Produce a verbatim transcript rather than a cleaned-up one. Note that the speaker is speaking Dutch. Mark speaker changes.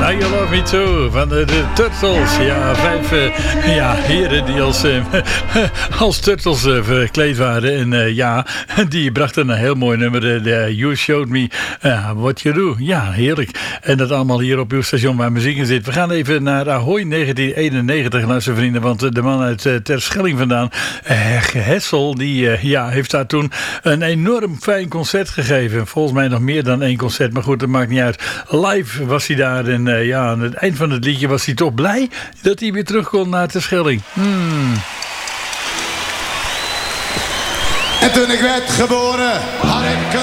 Speaker 1: Now You Love Me Too van de, de Turtles. Ja, vijf uh, ja, heren die als, uh, als Turtles uh, verkleed waren. En uh, ja, die brachten een heel mooi nummer. Uh, de You Showed Me uh, What You Do. Ja, heerlijk. En dat allemaal hier op uw station waar muziek in zit. We gaan even naar Ahoy negentien eenennegentig, naar zijn vrienden. Want de man uit uh, Terschelling vandaan, uh, Hessel, die uh, ja, heeft daar toen een enorm fijn concert gegeven. Volgens mij nog meer dan één concert. Maar goed, dat maakt niet uit. Live was hij daar. En uh, ja, aan het eind van het liedje was hij toch blij dat hij weer terug kon naar Terschelling. Hmm.
Speaker 2: En toen ik werd geboren, had ik